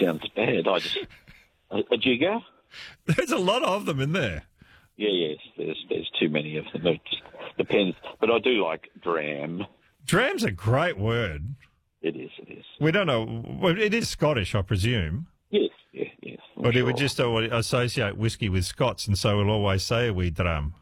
sounds bad. A jigger? There's a lot of them in there. Yeah, yes. There's too many of them. It just depends. But I do like dram. Dram's a great word. It is. We don't know. Well, it is Scottish, I presume. Yes. But it would just associate whiskey with Scots, and so we'll always say a wee dram.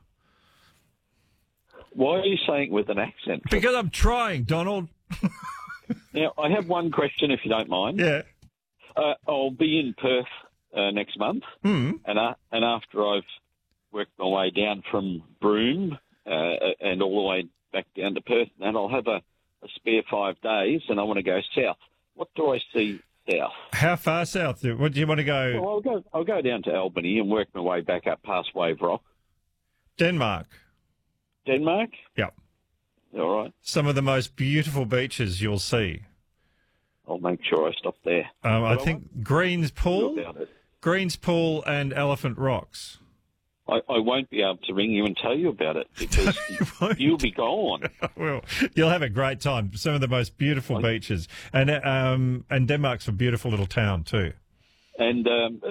Why are you saying it with an accent? Because I'm trying, Donald. Now, I have one question, if you don't mind. Yeah. I'll be in Perth next month, and after I've worked my way down from Broome and all the way back down to Perth, and I'll have a spare 5 days, and I want to go south. What do I see south? How far south? What do you want to go? Well, I'll go down to Albany and work my way back up past Wave Rock. Denmark. Denmark? Yep. All right. Some of the most beautiful beaches you'll see. I'll make sure I stop there. I think Greens Pool, about it. Greens Pool and Elephant Rocks. I won't be able to ring you and tell you about it because you'll be gone. Well, you'll have a great time. Some of the most beautiful beaches. And Denmark's a beautiful little town too. And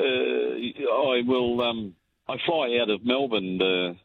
I will. I fly out of Melbourne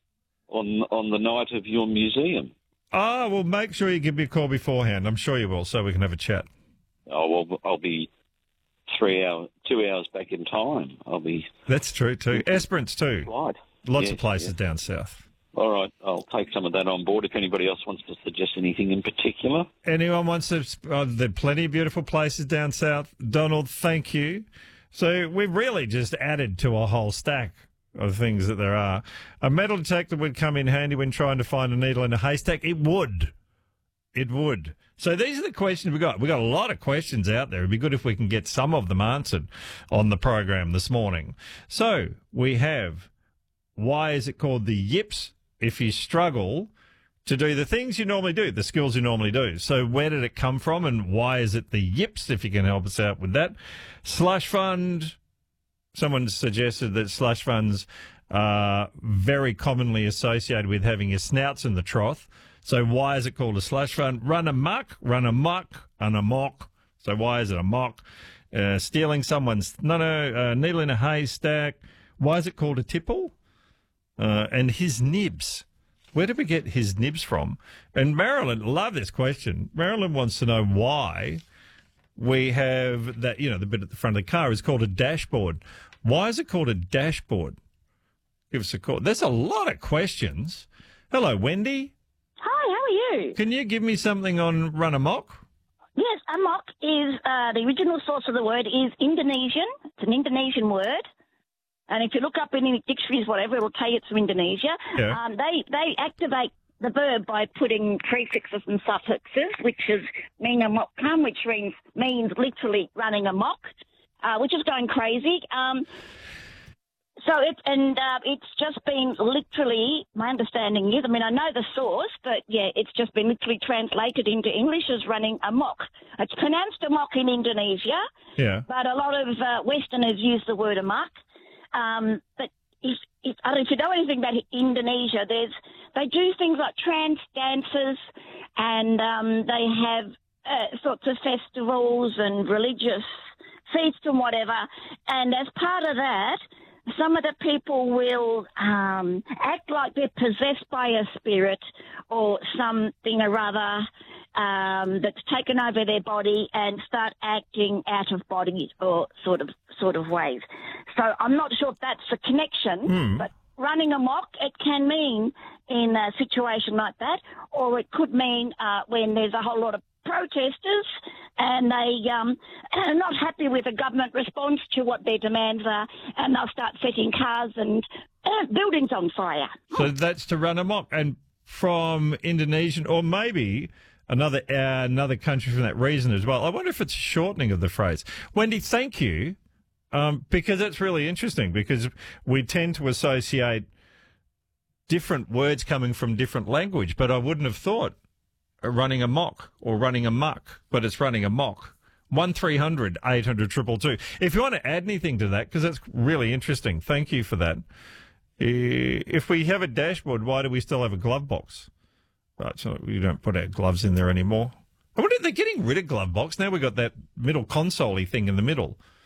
on the night of your museum. Oh, well, make sure you give me a call beforehand. I'm sure you will, so we can have a chat. Oh, well, I'll be 2 hours back in time. I'll be. That's true too. Esperance too. Right. Lots of places down south. All right, I'll take some of that on board if anybody else wants to suggest anything in particular. Anyone wants to... there are plenty of beautiful places down south. Donald, thank you. So we've really just added to a whole stack of things that there are. A metal detector would come in handy when trying to find a needle in a haystack. It would. It would. So these are the questions we got. We got a lot of questions out there. It'd be good if we can get some of them answered on the program this morning. So we have... Why is it called the yips if you struggle to do the things you normally do, the skills you normally do? So where did it come from and why is it the yips, if you can help us out with that? Slush fund. Someone suggested that slush funds are very commonly associated with having your snouts in the trough. So why is it called a slush fund? Run amok, an amok. So why is it a mock? Stealing someone's, needle in a haystack. Why is it called a tipple? And his nibs. Where did we get his nibs from? And Marilyn, love this question. Marilyn wants to know why we have that, the bit at the front of the car is called a dashboard. Why is it called a dashboard? Give us a call. There's a lot of questions. Hello, Wendy. Hi, how are you? Can you give me something on run amok? Yes, amok is, the original source of the word is Indonesian. It's an Indonesian word. And if you look up in any dictionaries, whatever, it'll tell you it's from Indonesia. Yeah. They activate the verb by putting prefixes and suffixes, which is mean amokam, which means literally running amok, which is going crazy. It's just been literally, my understanding is, I know the source, but yeah, it's just been literally translated into English as running amok. It's pronounced amok in Indonesia, but a lot of Westerners use the word amok. But if you know anything about Indonesia, they do things like trance dances, and they have sorts of festivals and religious feasts and whatever. And as part of that, some of the people will act like they're possessed by a spirit or something or other that's taken over their body and start acting out of body or sort of ways. So I'm not sure if that's the connection, but running amok, it can mean in a situation like that, or it could mean when there's a whole lot of protesters and they are not happy with the government response to what their demands are, and they'll start setting cars and buildings on fire. So that's to run amok. And from Indonesian, or maybe another country from that reason as well. I wonder if it's a shortening of the phrase. Wendy, thank you, because that's really interesting, because we tend to associate different words coming from different language, but I wouldn't have thought running amok or running amok, but it's running amok. 1300 800 222. If you want to add anything to that, because that's really interesting. Thank you for that. If we have a dashboard, why do we still have a glove box? Right, so we don't put our gloves in there anymore. I wonder if they're getting rid of glove box. Now we've got that middle console-y thing in the middle.